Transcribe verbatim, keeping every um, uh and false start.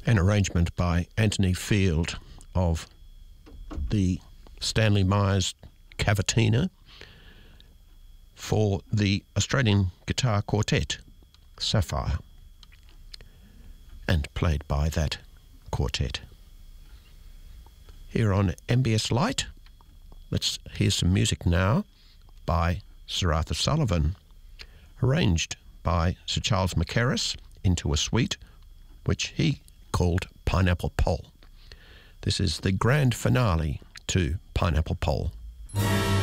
an arrangement by Anthony Field of the Stanley Myers Cavatina for the Australian Guitar Quartet, Sapphire, and played by that quartet. Here on M B S Light, let's hear some music now by Sir Arthur Sullivan, arranged by Sir Charles Mackerras into a suite which he called Pineapple Pole. This is the grand finale to Pineapple Pole.